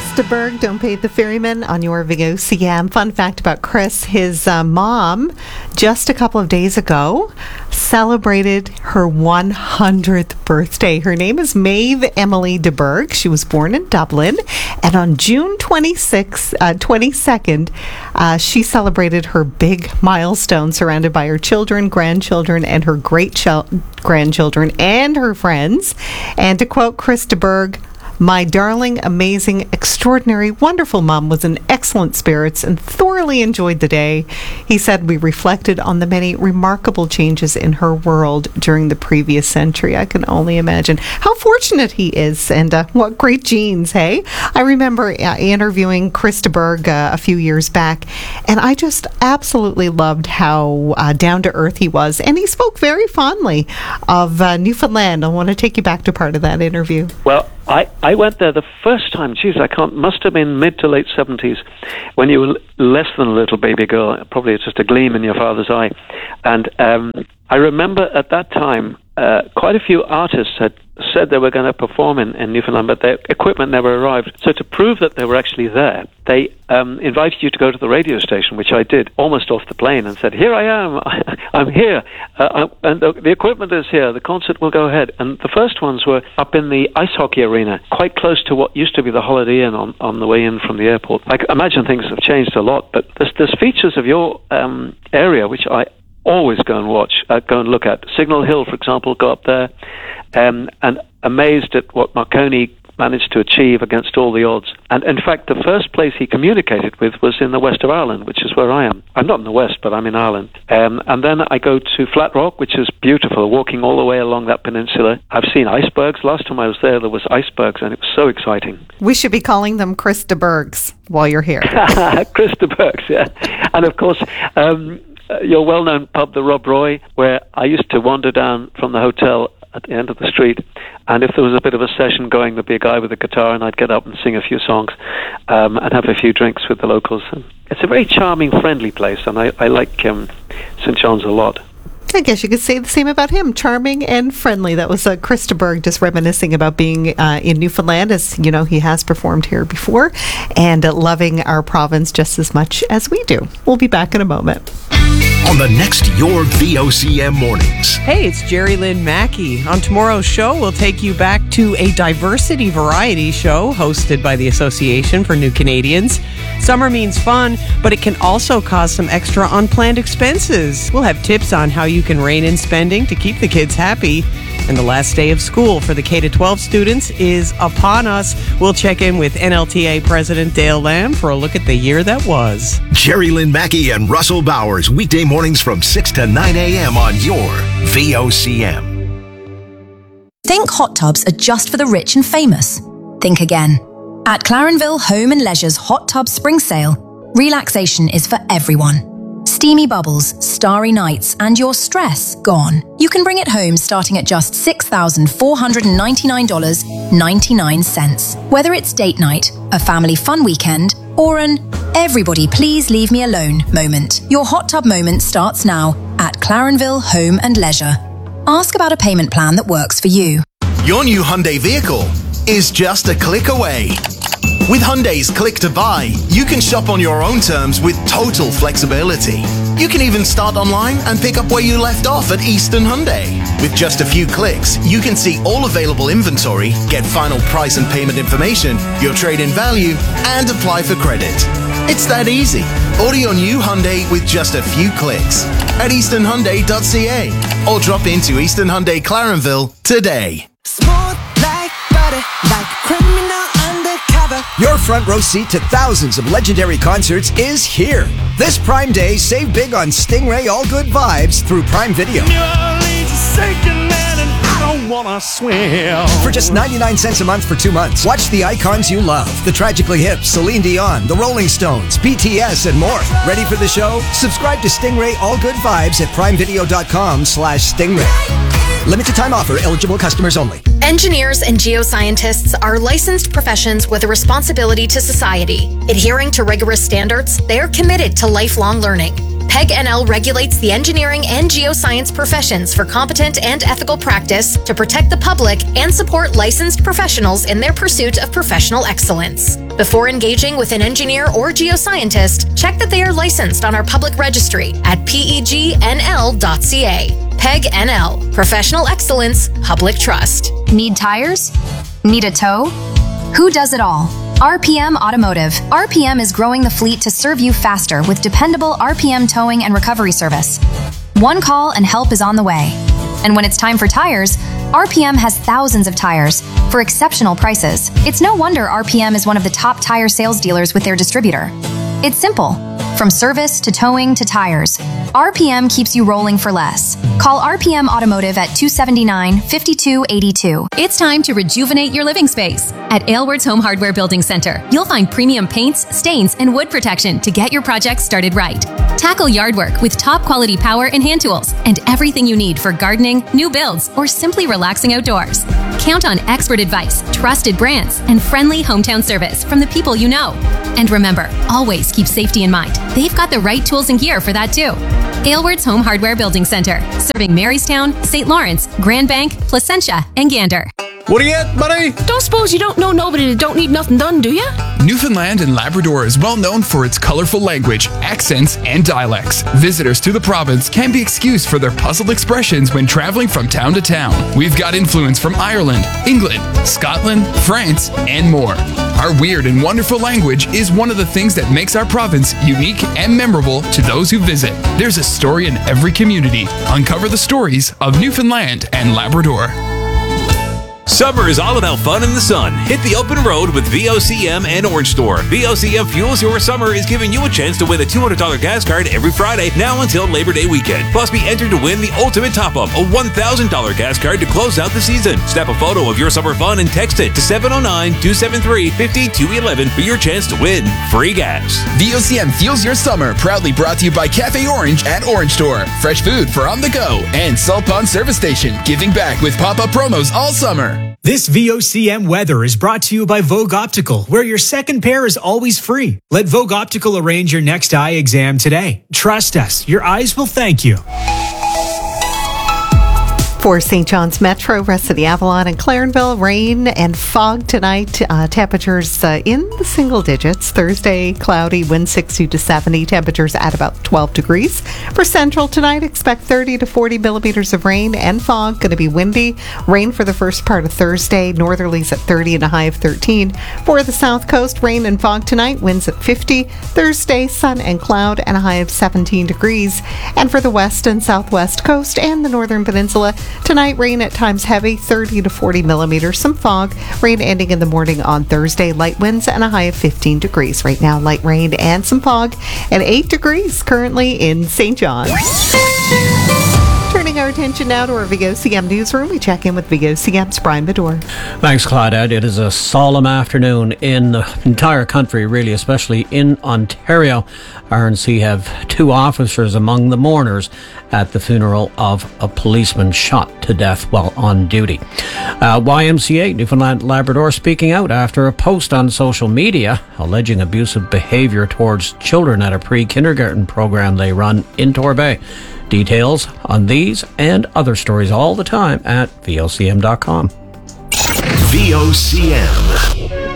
Chris de Burgh, Don't Pay the Ferryman on your VOCM. Fun fact about Chris, his mom, just a couple of days ago, celebrated her 100th birthday. Her name is Maeve Emily de Burgh. She was born in Dublin, and on June 22nd, she celebrated her big milestone, surrounded by her children, grandchildren, and her great-grandchildren and her friends. And to quote Chris de Burgh, "My darling, amazing, extraordinary, wonderful mom was in excellent spirits and thoroughly enjoyed the day." He said, "We reflected on the many remarkable changes in her world during the previous century." I can only imagine how fortunate he is, and what great genes, hey? I remember interviewing Chris de Burgh a few years back, and I just absolutely loved how down-to-earth he was, and he spoke very fondly of Newfoundland. I want to take you back to part of that interview. Well, I went there the first time, must have been mid to late 70s, when you were less than a little baby girl, probably just a gleam in your father's eye. And I remember at that time, quite a few artists had said they were going to perform in Newfoundland, but their equipment never arrived. So to prove that they were actually there, they invited you to go to the radio station, which I did almost off the plane, and said, "Here I am, I'm here, and the equipment is here, the concert will go ahead." And the first ones were up in the ice hockey arena, quite close to what used to be the Holiday Inn on the way in from the airport. I imagine things have changed a lot, but there's features of your area which I always go and look at. Signal Hill, for example, go up there, and amazed at what Marconi managed to achieve against all the odds. And in fact, the first place he communicated with was in the west of Ireland, which is where I am. I'm not in the west, but I'm in Ireland. And then I go to Flat Rock, which is beautiful, walking all the way along that peninsula. I've seen icebergs. Last time I was there was icebergs, and it was so exciting. We should be calling them Chris de Burghs while you're here. Chris de Burghs, yeah. And of course, your well-known pub, the Rob Roy, where I used to wander down from the hotel at the end of the street, and if there was a bit of a session going, there'd be a guy with a guitar, and I'd get up and sing a few songs and have a few drinks with the locals. And it's a very charming, friendly place, and I like St. John's a lot. I guess you could say the same about him, charming and friendly. That was Chris de Burgh just reminiscing about being in Newfoundland, as you know, he has performed here before, and loving our province just as much as we do. We'll be back in a moment. On the next Your VOCM Mornings. Hey, it's Jerry Lynn Mackey. On tomorrow's show, we'll take you back to a diversity variety show hosted by the Association for New Canadians. Summer means fun, but it can also cause some extra unplanned expenses. We'll have tips on how you can rein in spending to keep the kids happy. And the last day of school for the K-12 students is upon us. We'll check in with NLTA President Dale Lamb for a look at the year that was. Jerry Lynn Mackey and Russell Bowers, weekday mornings from 6 to 9 a.m. on your VOCM. Think hot tubs are just for the rich and famous? Think again. At Clarenville Home and Leisure's Hot Tub Spring Sale, relaxation is for everyone. Steamy bubbles, starry nights, and your stress gone. You can bring it home starting at just $6,499.99. Whether it's date night, a family fun weekend, or an "everybody please leave me alone" moment, your hot tub moment starts now at Clarenville Home and Leisure. Ask about a payment plan that works for you. Your new Hyundai vehicle is just a click away. With Hyundai's Click to Buy, you can shop on your own terms with total flexibility. You can even start online and pick up where you left off at Eastern Hyundai. With just a few clicks, you can see all available inventory, get final price and payment information, your trade-in value, and apply for credit. It's that easy. Order your new Hyundai with just a few clicks at easternhyundai.ca or drop into Eastern Hyundai Clarenville today. Smooth like butter, like criminal undercover. Your front row seat to thousands of legendary concerts is here. This Prime Day, save big on Stingray All Good Vibes through Prime Video. New Orleans is sinking, man, and I don't wanna swim. For just 99 cents a month for 2 months, watch the icons you love. The Tragically Hip, Celine Dion, The Rolling Stones, BTS, and more. Ready for the show? Subscribe to Stingray All Good Vibes at primevideo.com/Stingray. Limited time offer, eligible customers only. Engineers and geoscientists are licensed professions with a responsibility to society. Adhering to rigorous standards, they are committed to lifelong learning. PEG NL regulates the engineering and geoscience professions for competent and ethical practice to protect the public and support licensed professionals in their pursuit of professional excellence. Before engaging with an engineer or geoscientist, check that they are licensed on our public registry at pegnl.ca. PEG NL. Professional excellence. Public trust. Need tires? Need a tow? Who does it all? RPM Automotive. RPM is growing the fleet to serve you faster with dependable RPM towing and recovery service. One call and help is on the way. And when it's time for tires, RPM has thousands of tires for exceptional prices. It's no wonder RPM is one of the top tire sales dealers with their distributor. It's simple. From service to towing to tires, RPM keeps you rolling for less. Call RPM Automotive at 279-5282. It's time to rejuvenate your living space. At Aylward's Home Hardware Building Center, you'll find premium paints, stains, and wood protection to get your project started right. Tackle yard work with top quality power and hand tools and everything you need for gardening, new builds, or simply relaxing outdoors. Count on expert advice, trusted brands, and friendly hometown service from the people you know. And remember, always keep safety in mind. They've got the right tools and gear for that too. Aylward's Home Hardware Building Center, serving Marystown, St. Lawrence, Grand Bank, Placentia, and Gander. What are you at, buddy? Don't suppose you don't know nobody that don't need nothing done, do you? Newfoundland and Labrador is well known for its colorful language, accents, and dialects. Visitors to the province can be excused for their puzzled expressions when traveling from town to town. We've got influence from Ireland, England, Scotland, France, and more. Our weird and wonderful language is one of the things that makes our province unique and memorable to those who visit. There's a story in every community. Uncover the stories of Newfoundland and Labrador. Summer is all about fun in the sun. Hit the open road with VOCM and Orange Store. VOCM Fuels Your Summer is giving you a chance to win a $200 gas card every Friday now until Labor Day weekend. Plus, be entered to win the ultimate top-up, a $1,000 gas card to close out the season. Snap a photo of your summer fun and text it to 709-273-5211 for your chance to win free gas. VOCM Fuels Your Summer, proudly brought to you by Cafe Orange at Orange Store. Fresh food for on the go. And Salt Pond Service Station, giving back with pop-up promos all summer. This VOCM weather is brought to you by Vogue Optical, where your second pair is always free. Let Vogue Optical arrange your next eye exam today. Trust us, your eyes will thank you. For St. John's Metro, rest of the Avalon and Clarenville, rain and fog tonight. Temperatures in the single digits. Thursday, cloudy, wind 60 to 70. Temperatures at about 12 degrees. For Central tonight, expect 30 to 40 millimeters of rain and fog. Going to be windy. Rain for the first part of Thursday. Northerlies at 30 and a high of 13. For the South Coast, rain and fog tonight. Winds at 50. Thursday, sun and cloud and a high of 17 degrees. And for the West and Southwest Coast and the Northern Peninsula, tonight, rain at times heavy, 30 to 40 millimeters, some fog. Rain ending in the morning on Thursday. Light winds and a high of 15 degrees. Right now, light rain and some fog, and 8 degrees currently in St. John's. Turning our attention now to our VOCM newsroom, we check in with VOCM's Brian Bedore. Thanks, Claudette. It is a solemn afternoon in the entire country, really, especially in Ontario. RNC have 2 officers among the mourners at the funeral of a policeman shot to death while on duty. YMCA, Newfoundland Labrador, speaking out after a post on social media alleging abusive behaviour towards children at a pre-kindergarten program they run in Torbay. Details on these and other stories all the time at VOCM.com. VOCM.